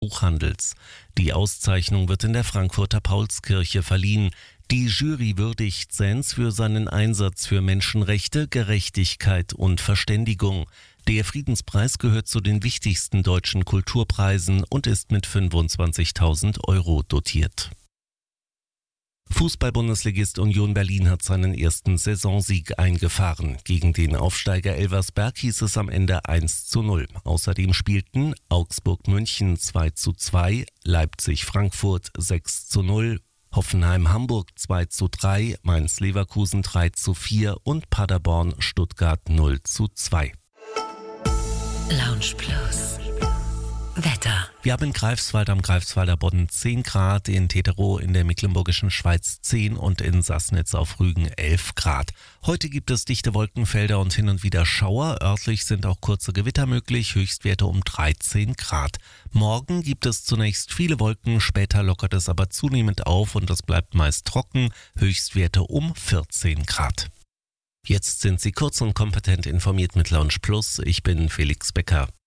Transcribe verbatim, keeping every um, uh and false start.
Buchhandels. Die Auszeichnung wird in der Frankfurter Paulskirche verliehen. Die Jury würdigt Zenz für seinen Einsatz für Menschenrechte, Gerechtigkeit und Verständigung. Der Friedenspreis gehört zu den wichtigsten deutschen Kulturpreisen und ist mit fünfundzwanzigtausend Euro dotiert. Fußball-Bundesligist Union Berlin hat seinen ersten Saisonsieg eingefahren. Gegen den Aufsteiger Elversberg hieß es am Ende eins zu null. Außerdem spielten Augsburg-München zwei zu zwei, Leipzig-Frankfurt sechs zu null, Hoffenheim-Hamburg zwei zu drei, Mainz-Leverkusen drei zu vier und Paderborn-Stuttgart null zu zwei. Lounge Plus. Wetter. Wir haben in Greifswald am Greifswalder Bodden zehn Grad, in Teterow in der mecklenburgischen Schweiz zehn und in Sassnitz auf Rügen elf Grad. Heute gibt es dichte Wolkenfelder und hin und wieder Schauer. Örtlich sind auch kurze Gewitter möglich, Höchstwerte um dreizehn Grad. Morgen gibt es zunächst viele Wolken, später lockert es aber zunehmend auf und es bleibt meist trocken, Höchstwerte um vierzehn Grad. Jetzt sind Sie kurz und kompetent informiert mit Lounge Plus. Ich bin Felix Becker.